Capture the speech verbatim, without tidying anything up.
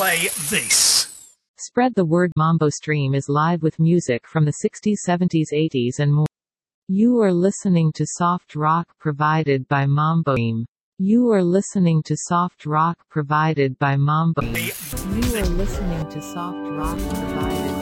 play this. Spread the word. Mambo Stream is live with music from the sixties, seventies, eighties and more. You are listening to soft rock provided by Mambo Stream. You are listening to soft rock provided by Mambo Stream. You are listening to soft rock provided